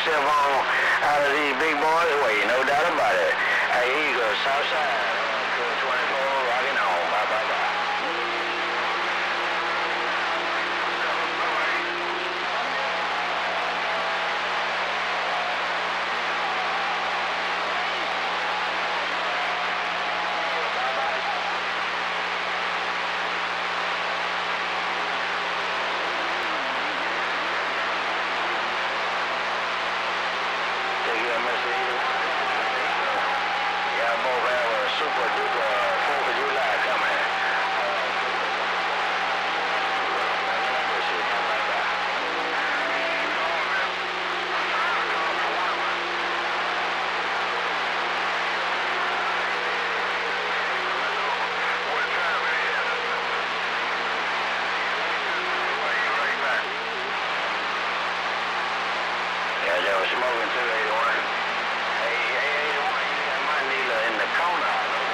step on out of these big boys' way, no doubt about it. Hey, here you go, Southside, 24, rocking on, bye, bye, bye. Super duper 4th of July coming. Yeah, they were smoking too, 81. Hey, 81, you got my needle in the corner.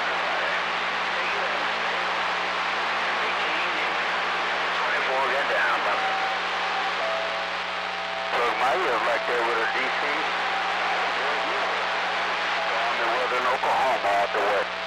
Get down, brother. Look, my ears like that with a DC. I'm in Northern Oklahoma out the way.